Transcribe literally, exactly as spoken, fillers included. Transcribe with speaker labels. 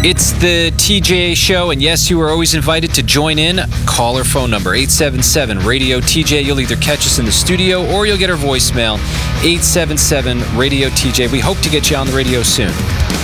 Speaker 1: It's the T J A Show, and yes, you are always invited to join in. Call our phone number, eight seven seven, radio T J. You'll either catch us in the studio or you'll get our voicemail, eight seven seven, radio T J. We hope to get you on the radio soon.